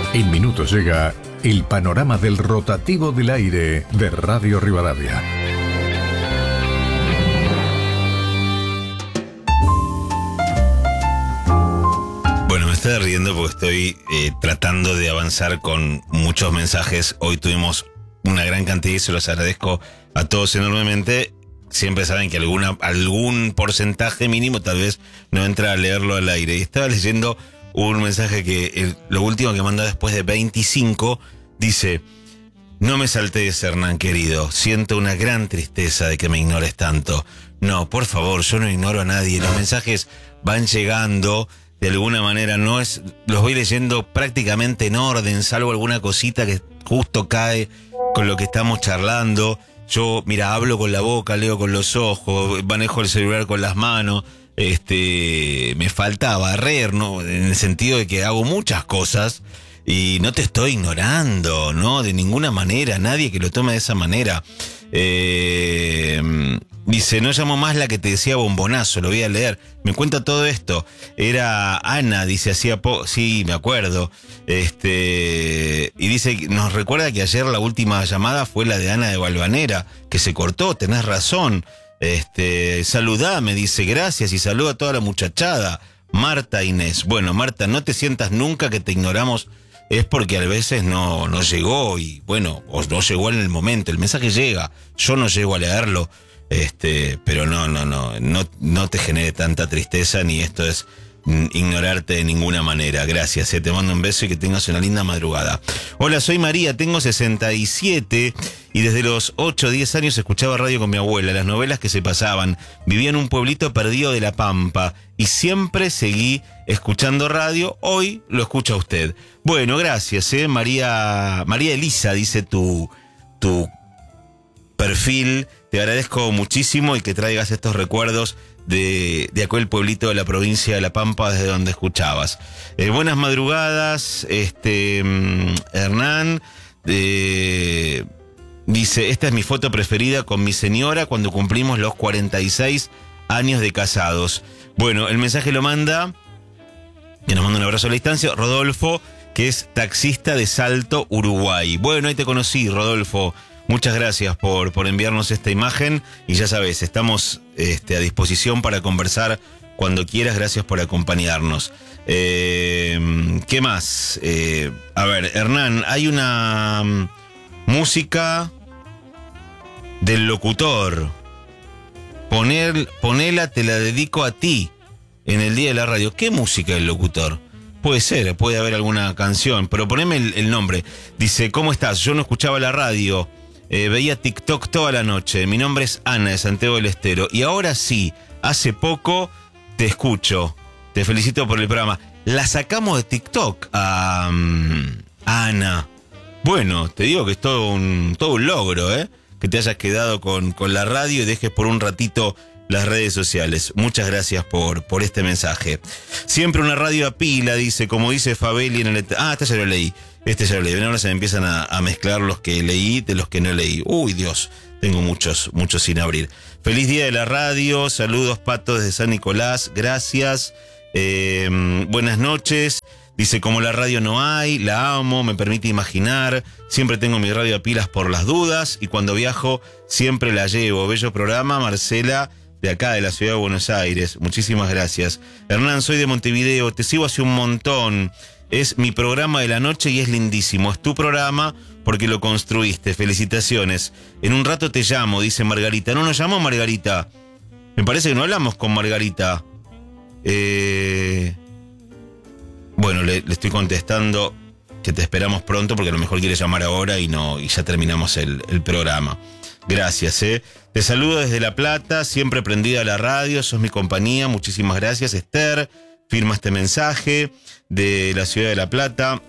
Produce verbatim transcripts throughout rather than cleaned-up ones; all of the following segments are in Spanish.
En minutos llega el panorama del rotativo del aire de Radio Rivadavia. Bueno, me estoy riendo porque estoy eh, tratando de avanzar con muchos mensajes. Hoy tuvimos una gran cantidad y se los agradezco a todos enormemente. Siempre saben que alguna, algún porcentaje mínimo tal vez no entra a leerlo al aire. Y estaba leyendo un mensaje que el, lo último que mandó después de veinticinco dice: no me saltees, Hernán querido, siento una gran tristeza de que me ignores tanto. No, por favor, yo no ignoro a nadie. Los mensajes van llegando de alguna manera, no es, los voy leyendo prácticamente en orden, salvo alguna cosita que justo cae con lo que estamos charlando. Yo, mira, hablo con la boca, leo con los ojos, manejo el celular con las manos. Este, me falta barrer, ¿no? En el sentido de que hago muchas cosas y no te estoy ignorando, ¿no? De ninguna manera, nadie que lo tome de esa manera. Eh, dice, no llamo más la que te decía bombonazo, lo voy a leer. Me cuenta todo esto. Era Ana, dice, hacía poco, sí, me acuerdo. Este, y dice, nos recuerda que ayer la última llamada fue la de Ana de Valvanera, que se cortó, tenés razón. Este, saludame, dice, gracias, y saluda a toda la muchachada. Marta Inés. Bueno, Marta, no te sientas nunca que te ignoramos, es porque a veces no, no llegó y bueno, o no llegó en el momento. El mensaje llega, yo no llego a leerlo, este, pero no, no, no, no, no te genere tanta tristeza, ni esto es ignorarte de ninguna manera. Gracias, eh, te mando un beso y que tengas una linda madrugada. Hola, soy María, tengo sesenta y siete y desde los ocho o diez años escuchaba radio con mi abuela, las novelas que se pasaban. Vivía en un pueblito perdido de La Pampa y siempre seguí escuchando radio. Hoy lo escucha usted. Bueno, gracias, eh, María, María Elisa, dice tu, tu perfil. Te agradezco muchísimo y que traigas estos recuerdos de, de aquel pueblito de la provincia de La Pampa desde donde escuchabas. Eh, buenas madrugadas, este Hernán. Eh, dice, esta es mi foto preferida con mi señora cuando cumplimos los cuarenta y seis años de casados. Bueno, el mensaje lo manda, que nos manda un abrazo a la distancia, Rodolfo, que es taxista de Salto, Uruguay. Bueno, ahí te conocí, Rodolfo. Muchas gracias por, por enviarnos esta imagen y ya sabes, estamos este, a disposición para conversar cuando quieras. Gracias por acompañarnos. Eh, ¿Qué más? Eh, a ver, Hernán, hay una um, música del locutor. Poner, ponela, te la dedico a ti en el día de la radio. ¿Qué música del locutor? Puede ser, puede haber alguna canción, pero poneme el, el nombre. Dice, ¿cómo estás? Yo no escuchaba la radio. Eh, veía TikTok toda la noche. Mi nombre es Ana de Santiago del Estero. Y ahora sí, hace poco te escucho. Te felicito por el programa. La sacamos de TikTok a, um, a Ana. Bueno, te digo que es todo un, todo un logro, ¿eh? Que te hayas quedado con, con la radio y dejes por un ratito las redes sociales. Muchas gracias por, por este mensaje. Siempre una radio a pila, dice, como dice Fabeli en el... Ah, este ya lo leí. Este ya lo leí. Ahora se me empiezan a, a mezclar los que leí de los que no leí. Uy, Dios, tengo muchos, muchos sin abrir. Feliz día de la radio. Saludos, Pato, desde San Nicolás. Gracias. Eh, buenas noches. Dice, como la radio no hay, la amo, me permite imaginar. Siempre tengo mi radio a pilas por las dudas y cuando viajo siempre la llevo. Bello programa, Marcela, de acá, de la ciudad de Buenos Aires. Muchísimas gracias. Hernán, soy de Montevideo, te sigo hace un montón. Es mi programa de la noche y es lindísimo. Es tu programa porque lo construiste. Felicitaciones. En un rato te llamo, dice Margarita. ¿No nos llamó Margarita? Me parece que no hablamos con Margarita. Eh... Bueno, le, le estoy contestando que te esperamos pronto porque a lo mejor quiere llamar ahora y no y ya terminamos el, el programa. Gracias, eh. Te saludo desde La Plata, siempre prendida a la radio, sos mi compañía, muchísimas gracias. Esther firma este mensaje de la ciudad de La Plata.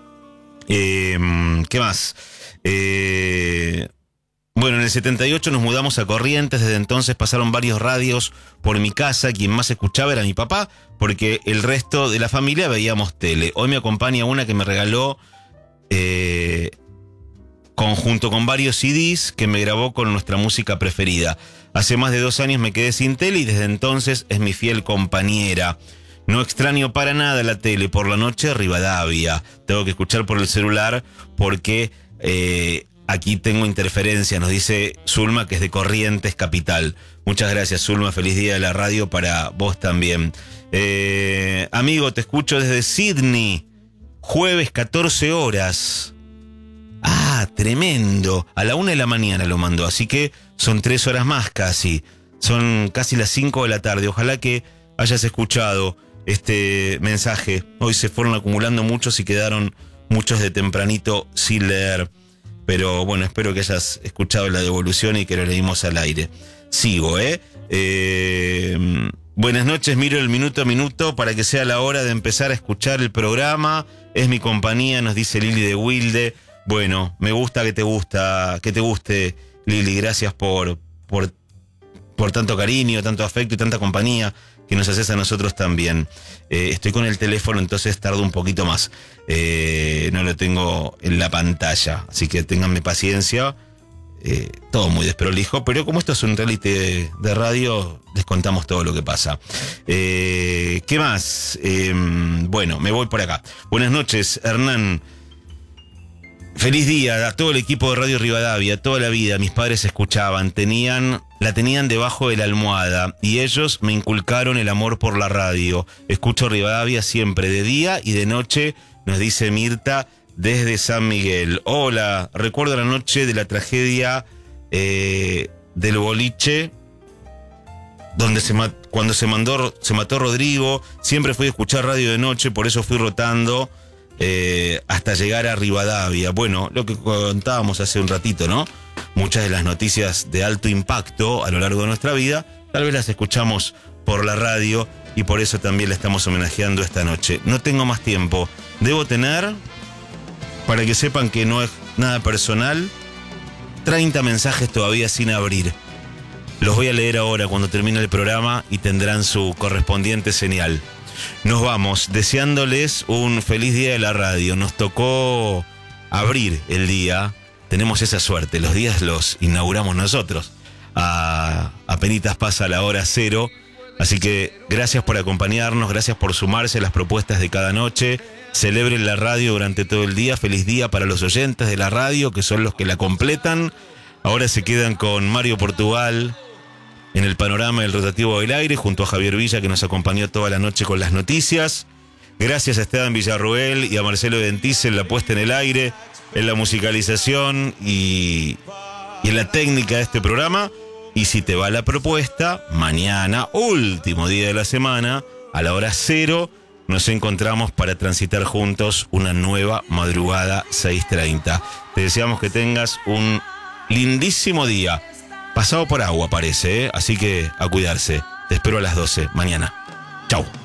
Eh, ¿Qué más? Eh... Bueno, en el setenta y ocho nos mudamos a Corrientes, desde entonces pasaron varios radios por mi casa, quien más escuchaba era mi papá, porque el resto de la familia veíamos tele. Hoy me acompaña una que me regaló, eh, conjunto con varios C Ds, que me grabó con nuestra música preferida. Hace más de dos años me quedé sin tele y desde entonces es mi fiel compañera. No extraño para nada la tele. Por la noche, Rivadavia. Tengo que escuchar por el celular porque eh, aquí tengo interferencia, nos dice Zulma, que es de Corrientes Capital. Muchas gracias, Zulma. Feliz día de la radio para vos también. Eh, amigo, te escucho desde Sydney. Jueves, catorce horas. Ah, tremendo. A la una de la mañana lo mandó, así que son tres horas más casi. Son casi las cinco de la tarde. Ojalá que hayas escuchado este mensaje. Hoy se fueron acumulando muchos y quedaron muchos de tempranito sin leer. Pero bueno, espero que hayas escuchado la devolución y que lo leímos al aire. Sigo, ¿eh? eh buenas noches, miro el minuto a minuto para que sea la hora de empezar a escuchar el programa. Es mi compañía, nos dice Lili de Wilde. Bueno, me gusta que te gusta, que te guste, Lili. Gracias por, por, por tanto cariño, tanto afecto y tanta compañía que nos haces a nosotros también. Eh, estoy con el teléfono, entonces tardo un poquito más. Eh, no lo tengo en la pantalla, así que ténganme paciencia. Eh, todo muy desprolijo, pero como esto es un reality de, de radio, les contamos todo lo que pasa. Eh, ¿Qué más? Eh, bueno, me voy por acá. Buenas noches, Hernán. Feliz día a todo el equipo de Radio Rivadavia. Toda la vida mis padres escuchaban, tenían, la tenían debajo de la almohada y ellos me inculcaron el amor por la radio. Escucho Rivadavia siempre, de día y de noche, nos dice Mirta desde San Miguel. Hola, recuerdo la noche de la tragedia eh, del boliche, donde se mat- cuando se mandó, se mató Rodrigo. Siempre fui a escuchar radio de noche, por eso fui rotando Eh, hasta llegar a Rivadavia. Bueno, lo que contábamos hace un ratito, ¿no? Muchas de las noticias de alto impacto a lo largo de nuestra vida, tal vez las escuchamos por la radio y por eso también la estamos homenajeando esta noche. No tengo más tiempo. Debo tener, para que sepan que no es nada personal, treinta mensajes todavía sin abrir. Los voy a leer ahora cuando termine el programa y tendrán su correspondiente señal. Nos vamos deseándoles un feliz día de la radio. Nos tocó abrir el día. Tenemos esa suerte. Los días los inauguramos nosotros. A, apenitas pasa la hora cero. Así que gracias por acompañarnos. Gracias por sumarse a las propuestas de cada noche. Celebren la radio durante todo el día. Feliz día para los oyentes de la radio, que son los que la completan. Ahora se quedan con Mario Portugal en el panorama del rotativo del aire, junto a Javier Villa, que nos acompañó toda la noche con las noticias. Gracias a Esteban Villarruel y a Marcelo Dentice en la puesta en el aire, en la musicalización y, y en la técnica de este programa. Y si te va la propuesta, mañana, último día de la semana, a la hora cero, nos encontramos para transitar juntos una nueva madrugada seis treinta. Te deseamos que tengas un lindísimo día. Pasado por agua parece, ¿eh? Así que a cuidarse. Te espero a las doce mañana. Chau.